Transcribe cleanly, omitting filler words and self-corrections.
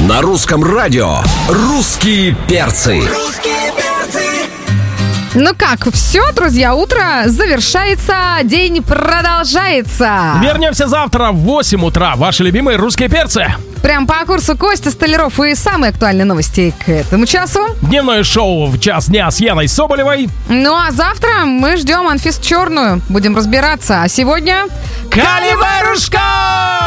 На русском радио «Русские перцы». Ну как, все, друзья, утро завершается, день продолжается. Вернемся завтра в 8 утра. Ваши любимые русские перцы. Прям по курсу Костя Столяров и самые актуальные новости к этому часу. Дневное шоу в час дня с Яной Соболевой. Ну а завтра мы ждем Анфису Черную. Будем разбираться. А сегодня... Калибарушка!